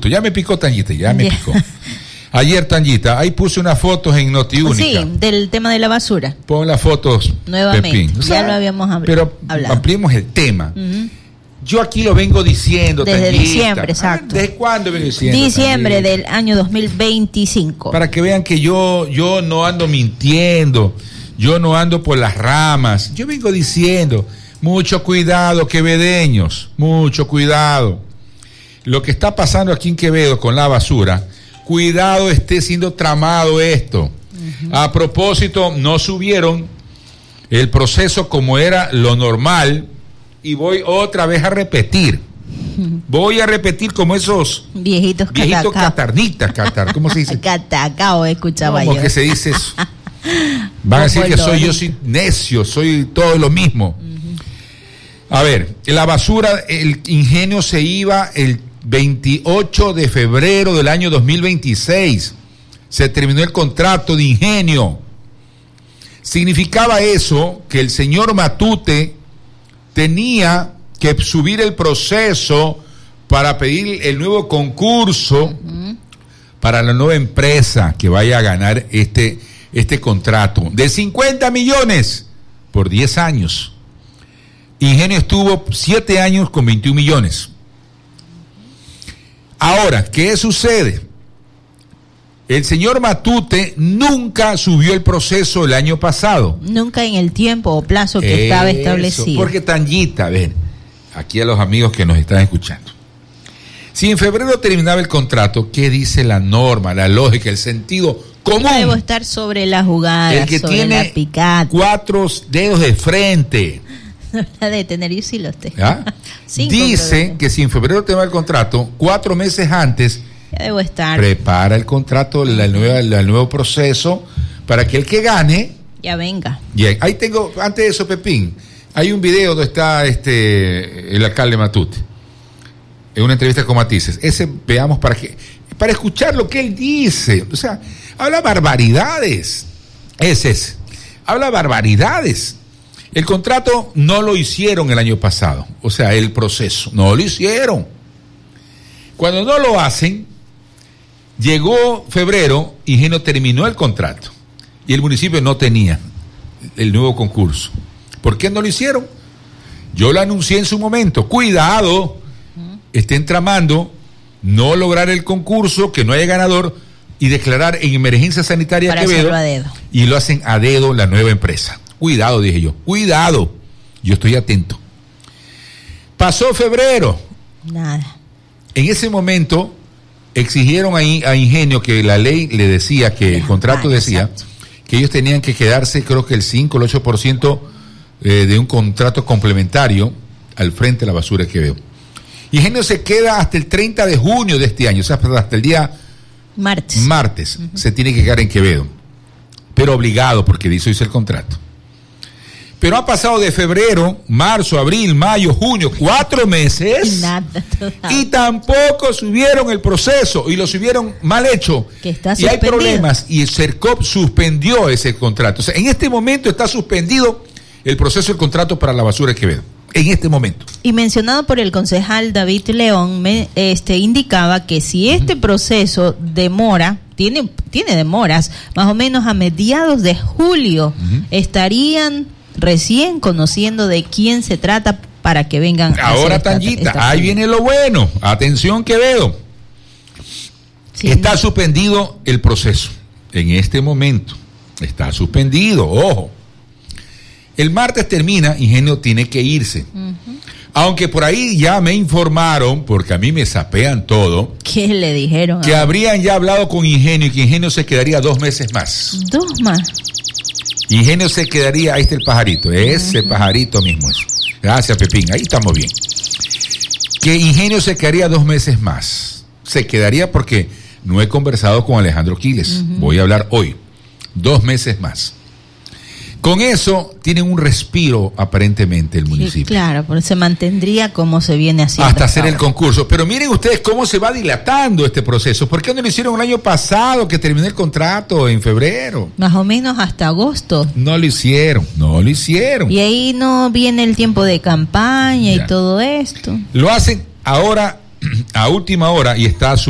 Ya me picó Tanyita, ya me picó. Ayer, Tanyita, ahí puse unas fotos en Notiúnica. Sí, del tema de la basura. Pon las fotos, nuevamente. Pepín. Ya lo habíamos hablado. Pero ampliemos el tema. Yo aquí lo vengo diciendo, desde Tanyita. diciembre, exacto. ¿Desde cuándo vengo diciendo? Diciembre Tanyita? del año 2025. Para que vean que yo no ando mintiendo, yo no ando por las ramas. Yo vengo diciendo, mucho cuidado, quevedeños, mucho cuidado. Lo que está pasando aquí en Quevedo con la basura, cuidado esté siendo tramado esto. A propósito, no subieron el proceso como era lo normal y voy otra vez a repetir. Voy a repetir como esos viejitos catarnitas, ¿cómo se dice? Catacao, escuchaba ¿Cómo yo. que se dice eso? Van a decir que yo soy necio, soy todo lo mismo. A ver, la basura, el ingenio se iba el 28 de febrero del año 2026. Se terminó el contrato de ingenio. Significaba eso que el señor Matute tenía que subir el proceso para pedir el nuevo concurso para la nueva empresa que vaya a ganar este contrato de 50 millones por 10 años. Ingenio estuvo 7 años con 21 millones. Ahora, ¿qué sucede? El señor Matute nunca subió el proceso el año pasado. Nunca en el tiempo o plazo que estaba establecido. Porque Tanyita, ven, aquí a los amigos que nos están escuchando. Si en febrero terminaba el contrato, ¿qué dice la norma, la lógica, el sentido común? Debo estar sobre la jugada, el que sobre tiene la picada. 4 dedos de frente. La de tener yo sí los tengo. ¿Ah? Dice que si en febrero termina el contrato, 4 meses antes, ya debo estar. Prepara el contrato, el nuevo proceso, para que el que gane ya venga. Bien, ahí tengo, antes de eso, Pepín, hay un video donde está el alcalde Matute, en una entrevista con Matices. Ese veamos para escuchar lo que él dice. O sea, habla barbaridades. Habla barbaridades. El contrato no lo hicieron el año pasado, o sea, el proceso, no lo hicieron. Cuando no lo hacen, llegó febrero, Ingenio terminó el contrato y el municipio no tenía el nuevo concurso. ¿Por qué no lo hicieron? Yo lo anuncié en su momento. Cuidado, estén tramando no lograr el concurso, que no haya ganador y declarar en emergencia sanitaria para Quevedo, hacerlo a dedo. Y lo hacen a dedo la nueva empresa. Cuidado, dije yo, cuidado, yo estoy atento. Pasó febrero. Nada. En ese momento exigieron a Ingenio, que la ley le decía, que el contrato decía, exacto, que ellos tenían que quedarse, creo que el 5 o el 8% de un contrato complementario al frente de la basura de Quevedo. Ingenio se queda hasta el 30 de junio de este año, o sea, hasta el día martes se tiene que quedar en Quevedo, pero obligado, porque hizo el contrato. Pero ha pasado de febrero, marzo, abril, mayo, junio, 4 meses. Y nada, y tampoco subieron el proceso, y lo subieron mal hecho. Que está y hay problemas, y el CERCOP suspendió ese contrato. O sea, en este momento está suspendido el proceso del contrato para la basura de Quevedo. En este momento. Y mencionado por el concejal David León, indicaba que si este proceso demora, tiene demoras, más o menos a mediados de julio, estarían recién conociendo de quién se trata para que vengan. Ahora, Tanyita, ahí viene lo bueno. Atención, Quevedo. Sí. Está suspendido el proceso. En este momento. Está suspendido, ojo. El martes termina, Ingenio tiene que irse. Aunque por ahí ya me informaron, porque a mí me sapean todo. ¿Qué le dijeron? Que habrían ya hablado con Ingenio y que Ingenio se quedaría 2 meses más. 2 más. Ingenio se quedaría, ahí está el pajarito, ese pajarito mismo es. Gracias, Pepín, ahí estamos bien. Que Ingenio se quedaría 2 meses más. Se quedaría porque no he conversado con Alejandro Quiles. Voy a hablar hoy. 2 meses más. Con eso tienen un respiro aparentemente el municipio. Sí, claro, porque se mantendría como se viene haciendo hasta hacer el concurso. Pero miren ustedes cómo se va dilatando este proceso. ¿Por qué no lo hicieron el año pasado, que terminó el contrato en febrero? Más o menos hasta agosto. No lo hicieron. Y ahí no viene el tiempo de campaña y todo esto. Lo hacen ahora a última hora y está